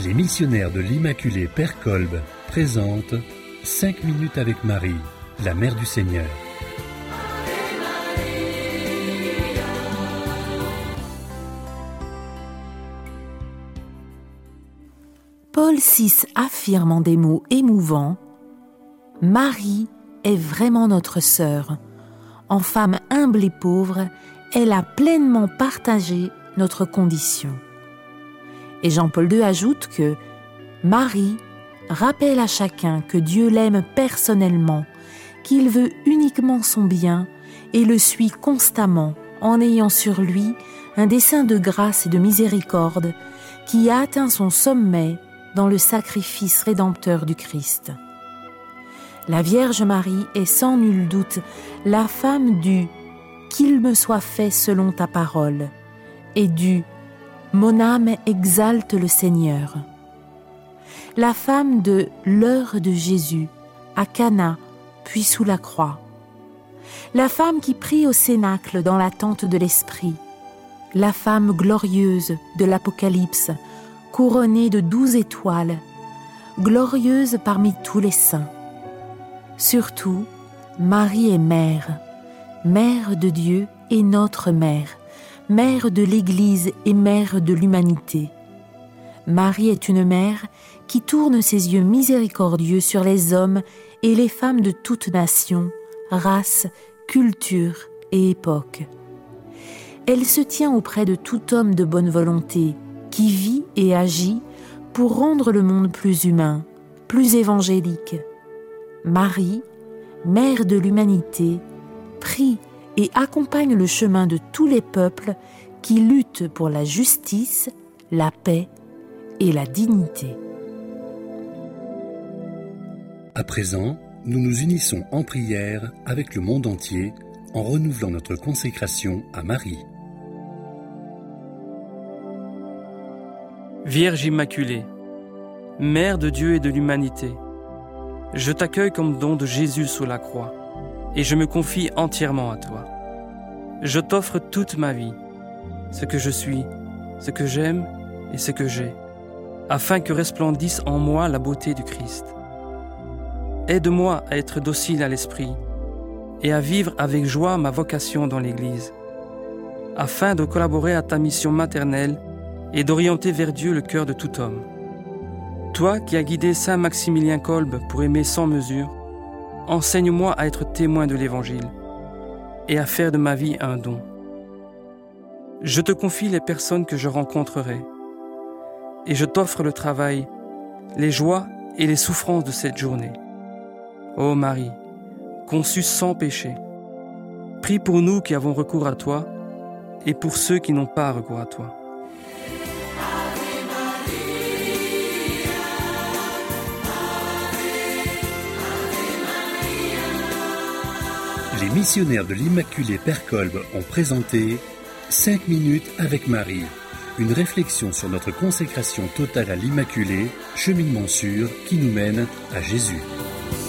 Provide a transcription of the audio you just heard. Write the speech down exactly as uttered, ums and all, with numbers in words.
Les missionnaires de l'Immaculée Père Kolb présentent cinq minutes avec Marie, la Mère du Seigneur. Paul six affirme en des mots émouvants « Marie est vraiment notre sœur. En femme humble et pauvre, elle a pleinement partagé notre condition. » Et Jean-Paul deux ajoute que Marie rappelle à chacun que Dieu l'aime personnellement, qu'il veut uniquement son bien et le suit constamment en ayant sur lui un dessein de grâce et de miséricorde qui a atteint son sommet dans le sacrifice rédempteur du Christ. La Vierge Marie est sans nul doute la femme du « qu'il me soit fait selon ta parole » et du « mon âme exalte le Seigneur ». La femme de l'heure de Jésus, à Cana, puis sous la croix. La femme qui prie au cénacle dans l'attente de l'Esprit. La femme glorieuse de l'Apocalypse, couronnée de douze étoiles, glorieuse parmi tous les saints. Surtout, Marie est mère, mère de Dieu et notre mère, mère de l'Église et mère de l'humanité. Marie est une mère qui tourne ses yeux miséricordieux sur les hommes et les femmes de toute nation, race, culture et époque. Elle se tient auprès de tout homme de bonne volonté, qui vit et agit pour rendre le monde plus humain, plus évangélique. Marie, mère de l'humanité, prie et accompagne le chemin de tous les peuples qui luttent pour la justice, la paix et la dignité. À présent, nous nous unissons en prière avec le monde entier en renouvelant notre consécration à Marie. Vierge Immaculée, Mère de Dieu et de l'humanité, je t'accueille comme don de Jésus sous la croix et je me confie entièrement à toi. Je t'offre toute ma vie, ce que je suis, ce que j'aime et ce que j'ai, afin que resplendisse en moi la beauté du Christ. Aide-moi à être docile à l'esprit et à vivre avec joie ma vocation dans l'Église, afin de collaborer à ta mission maternelle et d'orienter vers Dieu le cœur de tout homme. Toi qui as guidé saint Maximilien Kolb pour aimer sans mesure, enseigne-moi à être témoin de l'Évangile et à faire de ma vie un don. Je te confie les personnes que je rencontrerai et je t'offre le travail, les joies et les souffrances de cette journée. Ô Marie, conçue sans péché, prie pour nous qui avons recours à toi et pour ceux qui n'ont pas recours à toi. Les missionnaires de l'Immaculée Père Kolb ont présenté cinq minutes avec Marie, une réflexion sur notre consécration totale à l'Immaculée, cheminement sûr qui nous mène à Jésus.